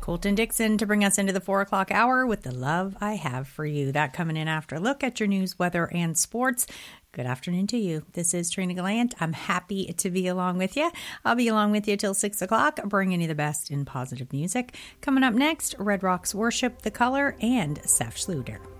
Colton Dixon to bring us into the 4 o'clock hour with The Love I Have for You. That coming in after a look at your news, weather, and sports. Good afternoon to you. This is Trina Gallant. I'm happy to be along with you. I'll be along with you till 6 o'clock, bringing you the best in positive music. Coming up next, Red Rocks Worship, The Color, and Seth Schluter.